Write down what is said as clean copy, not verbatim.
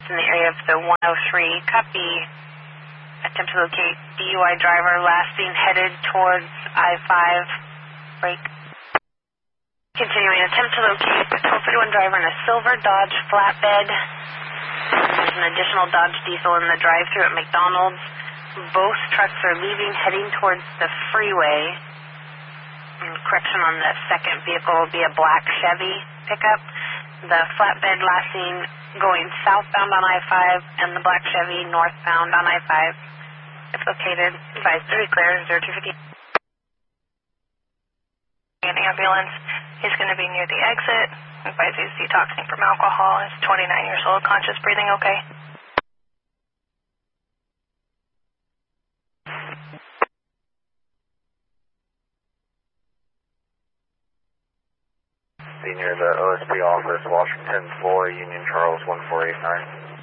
in the area of the 103. Copy. Attempt to locate DUI driver last seen headed towards I-5. Break. Continuing. Attempt to locate the 1231 driver in a silver Dodge flatbed. There's an additional Dodge diesel in the drive-thru at McDonald's. Both trucks are leaving, heading towards the freeway. Correction on the second vehicle will be a black Chevy pickup. The flatbed last seen going southbound on I-5 and the black Chevy northbound on I-5. If located, advise 30 clear, 0250. An ambulance is going to be near the exit. Advise he's detoxing from alcohol. He's 29 years old, conscious, breathing okay. Be near the OSP office, Washington, Floyd, Union Charles 1489.